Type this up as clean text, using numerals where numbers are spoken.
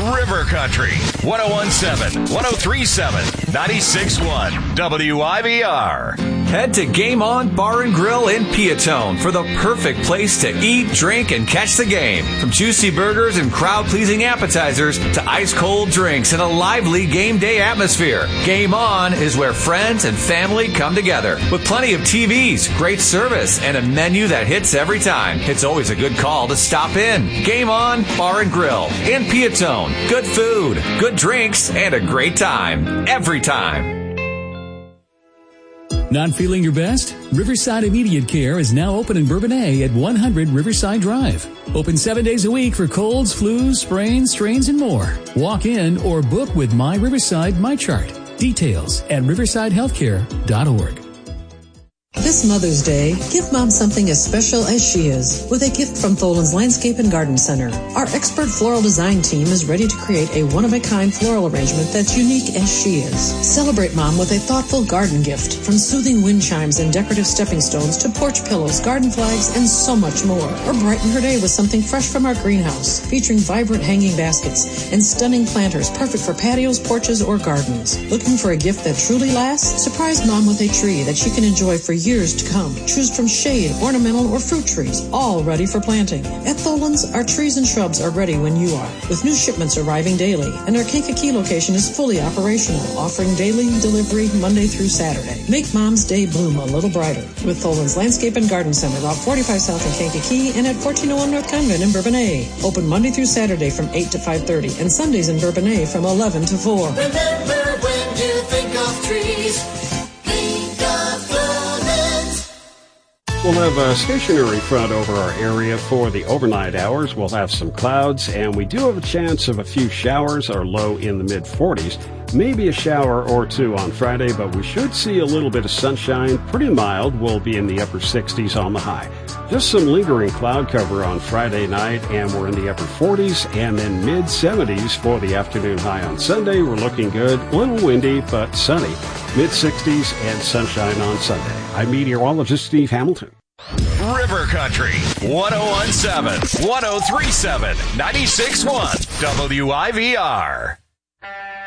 River Country, 1017, 1037, 96.1 WIVR. Head to Game On Bar and Grill in Piatone for the perfect place to eat, drink, and catch the game. From juicy burgers and crowd-pleasing appetizers to ice-cold drinks and a lively game day atmosphere. Game On is where friends and family come together. With plenty of TVs, great service, and a menu that hits every time. It's always a good call to stop in. Game On Bar and Grill in Piatone. Good food, good drinks, and a great time. Every time. Not feeling your best? Riverside Immediate Care is now open in Bourbonnais at 100 Riverside Drive. Open 7 days a week for colds, flus, sprains, strains, and more. Walk in or book with My Riverside MyChart. Details at riversidehealthcare.org. This Mother's Day, give Mom something as special as she is with a gift from Tholen's Landscape and Garden Center. Our expert floral design team is ready to create a one-of-a-kind floral arrangement that's unique as she is. Celebrate Mom with a thoughtful garden gift, from soothing wind chimes and decorative stepping stones to porch pillows, garden flags, and so much more. Or brighten her day with something fresh from our greenhouse, featuring vibrant hanging baskets and stunning planters perfect for patios, porches, or gardens. Looking for a gift that truly lasts? Surprise Mom with a tree that she can enjoy for years to come. Choose from shade, ornamental, or fruit trees, all ready for planting. At Tholen's, our trees and shrubs are ready when you are, with new shipments arriving daily, and our Kankakee location is fully operational, offering daily delivery Monday through Saturday. Make Mom's day bloom a little brighter with Tholen's Landscape and Garden Center, Route 45 South in Kankakee and at 1401 North Convent in Bourbonnais. Open Monday through Saturday from 8 to 5:30 and Sundays in Bourbonnais from 11 to 4. Remember, when you think of trees, think of Tholen's. We'll have a stationary front over our area for the overnight hours. We'll have some clouds, and we do have a chance of a few showers, our low in the mid-40s. Maybe a shower or two on Friday, but we should see a little bit of sunshine. Pretty mild. We'll be in the upper 60s on the high. Just some lingering cloud cover on Friday night, and we're in the upper 40s, and then mid-70s for the afternoon high on Sunday. We're looking good. A little windy, but sunny. Mid-60s and sunshine on Sunday. I'm meteorologist Steve Hamilton. River Country, 1017, 1037, 96.1 WIVR.